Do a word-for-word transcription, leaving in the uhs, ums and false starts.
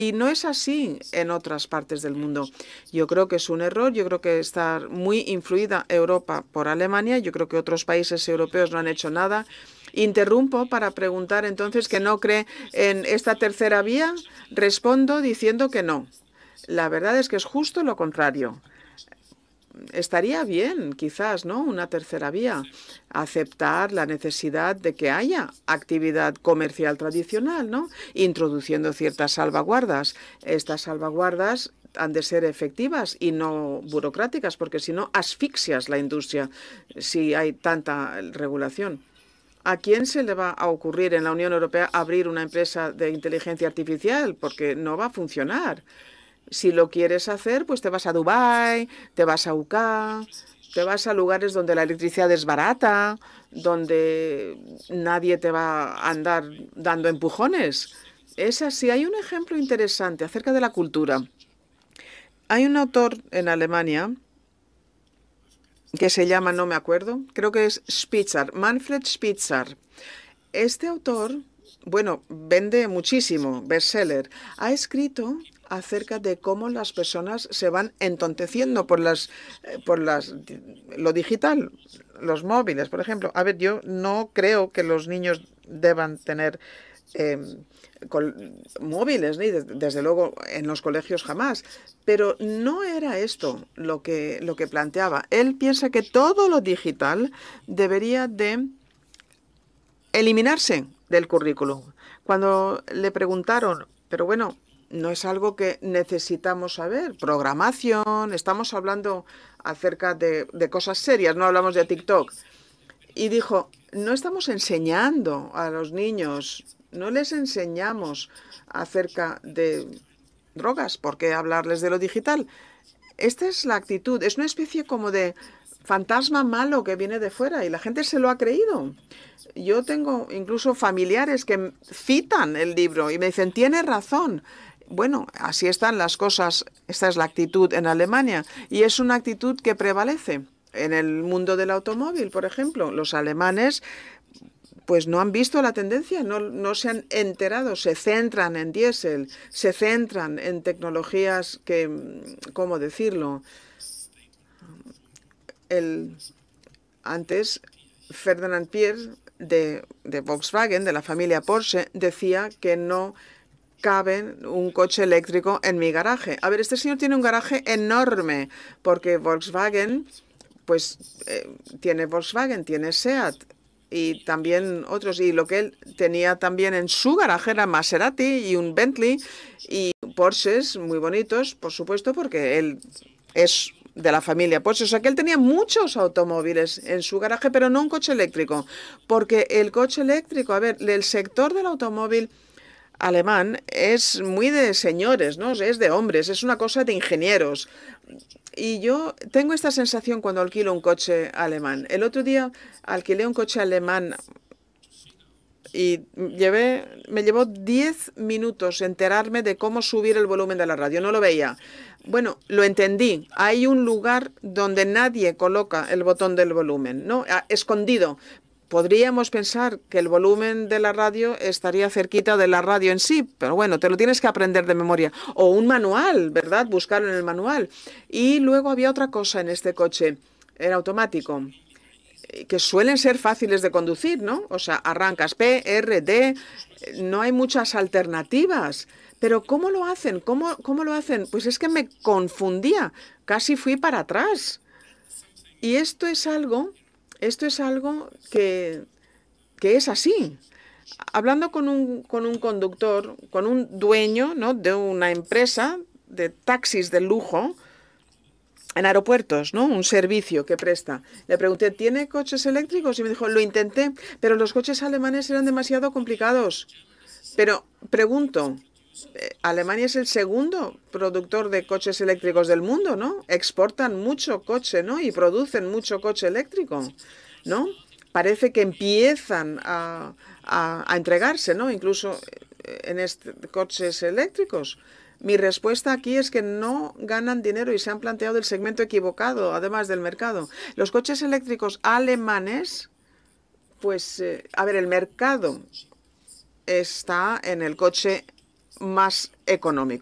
Y no es así en otras partes del mundo. Yo creo que es un error. Yo creo que está muy influida Europa por Alemania. Yo creo que otros países europeos no han hecho nada. Interrumpo para preguntar entonces que no cree en esta tercera vía. Respondo diciendo que no. La verdad es que es justo lo contrario. Estaría bien, quizás, ¿no? Una tercera vía. Aceptar la necesidad de que haya actividad comercial tradicional, ¿no? Introduciendo ciertas salvaguardas. Estas salvaguardas han de ser efectivas y no burocráticas, porque si no asfixias la industria si hay tanta regulación. ¿A quién se le va a ocurrir en la Unión Europea abrir una empresa de inteligencia artificial? Porque no va a funcionar. Si lo quieres hacer, pues te vas a Dubái, te vas a U K, te vas a lugares donde la electricidad es barata, donde nadie te va a andar dando empujones. Es así. Hay un ejemplo interesante acerca de la cultura. Hay un autor en Alemania que se llama, no me acuerdo, creo que es Spitzer, Manfred Spitzer. Este autor, bueno, vende muchísimo, bestseller. Ha escrito acerca de cómo las personas se van entonteciendo por las, eh, por las, lo digital, los móviles, por ejemplo. A ver, yo no creo que los niños deban tener eh, móviles, ni desde, desde luego en los colegios jamás. Pero no era esto lo que, lo que planteaba. Él piensa que todo lo digital debería de eliminarse del currículum. Cuando le preguntaron, pero bueno, no es algo que necesitamos saber, programación, estamos hablando acerca de, de cosas serias, no hablamos de TikTok. Y dijo, no estamos enseñando a los niños, no les enseñamos acerca de drogas, ¿por qué hablarles de lo digital? Esta es la actitud, es una especie como de fantasma malo que viene de fuera y la gente se lo ha creído. Yo tengo incluso familiares que citan el libro y me dicen, tiene razón. Bueno, así están las cosas. Esta es la actitud en Alemania y es una actitud que prevalece en el mundo del automóvil, por ejemplo. Los alemanes pues no han visto la tendencia, no, no se han enterado, se centran en diésel, se centran en tecnologías que, ¿cómo decirlo? El, antes, Ferdinand Piëch de, de Volkswagen, de la familia Porsche, decía que no cabe un coche eléctrico en mi garaje. A ver, este señor tiene un garaje enorme porque Volkswagen, pues eh, tiene Volkswagen, tiene SEAT y también otros. Y lo que él tenía también en su garaje era Maserati y un Bentley y Porsches muy bonitos, por supuesto, porque él es de la familia Porsche. O sea que él tenía muchos automóviles en su garaje, pero no un coche eléctrico. Porque el coche eléctrico, a ver, el sector del automóvil alemán es muy de señores, ¿no? Es de hombres, es una cosa de ingenieros. Y yo tengo esta sensación cuando alquilo un coche alemán. El otro día alquilé un coche alemán y llevé, me llevó diez minutos enterarme de cómo subir el volumen de la radio. No lo veía. Bueno, lo entendí. Hay un lugar donde nadie coloca el botón del volumen, ¿no? Escondido. Podríamos pensar que el volumen de la radio estaría cerquita de la radio en sí, pero bueno, te lo tienes que aprender de memoria. O un manual, ¿verdad? Buscarlo en el manual. Y luego había otra cosa en este coche. Era automático, que suelen ser fáciles de conducir, ¿no? O sea, arrancas P, R, D, no hay muchas alternativas. Pero ¿cómo lo hacen? ¿Cómo, cómo lo hacen? Pues es que me confundía, casi fui para atrás. Y esto es algo, esto es algo que, que es así. Hablando con un, con un conductor, con un dueño, ¿no?, de una empresa de taxis de lujo, en aeropuertos, ¿no? Un servicio que presta. Le pregunté, ¿tiene coches eléctricos? Y me dijo, lo intenté, pero los coches alemanes eran demasiado complicados. Pero pregunto, Alemania es el segundo productor de coches eléctricos del mundo, ¿no? Exportan mucho coche, ¿no? Y producen mucho coche eléctrico, ¿no? Parece que empiezan a, a, a entregarse, ¿no? Incluso en este, coches eléctricos. Mi respuesta aquí es que no ganan dinero y se han planteado el segmento equivocado, además del mercado. Los coches eléctricos alemanes, pues, eh, a ver, el mercado está en el coche más económico.